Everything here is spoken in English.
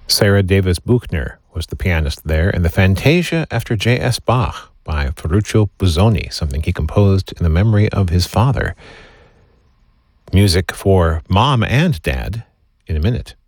Sarah Davis Buchner was the pianist there, and the Fantasia after J.S. Bach by Ferruccio Busoni, something he composed in the memory of his father. Music for Mom and Dad in a minute.